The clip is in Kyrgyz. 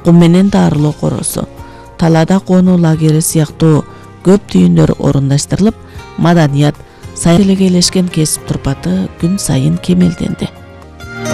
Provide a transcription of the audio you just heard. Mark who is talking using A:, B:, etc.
A: кум менен дарылоо коросу, талаада конуу лагери сыяктуу көп түйүндөр орундаштырылып, маданият, сайын элегейлешкен кесип турпаты күн сайын кемелденди.